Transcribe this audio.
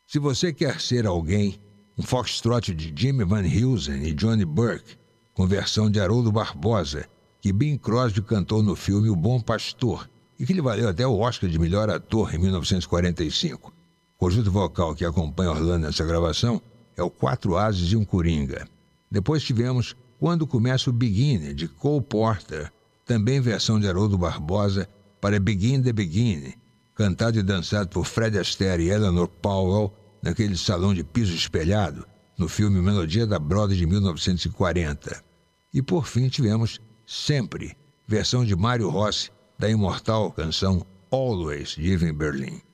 Se Você Quer Ser Alguém, um foxtrot de Jimmy Van Heusen e Johnny Burke, com versão de Haroldo Barbosa, que Bing Crosby cantou no filme O Bom Pastor, e que lhe valeu até o Oscar de melhor ator em 1945. O conjunto vocal que acompanha Orlando nessa gravação é o Quatro Ases e um Coringa. Depois tivemos Quando Começa o Beginning, de Cole Porter, também versão de Haroldo Barbosa, para Begin the Beginning, cantado e dançado por Fred Astaire e Eleanor Powell naquele salão de piso espelhado, no filme Melodia da Broadway de 1940. E por fim tivemos Sempre, versão de Mário Rossi, da imortal canção Always, de Irving Berlin.